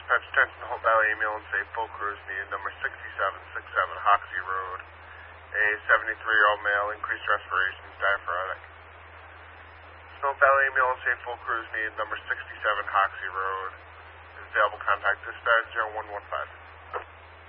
Dispatch attention to Hope Valley Ambulance, a full crews needed, number 6767 Hoxie Road. A 73-year-old male, increased respirations, diaphoretic. Hope Valley Ambulance, a full crews needed, number 67 Hoxie Road. Is available, contact dispatch 0115.